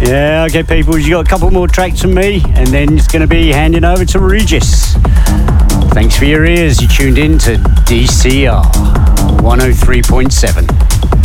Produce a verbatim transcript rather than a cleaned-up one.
Yeah, okay, people, you got a couple more tracks from me, and then it's going to be handing over to Regis. Thanks for your ears. You tuned in to D C R one oh three point seven.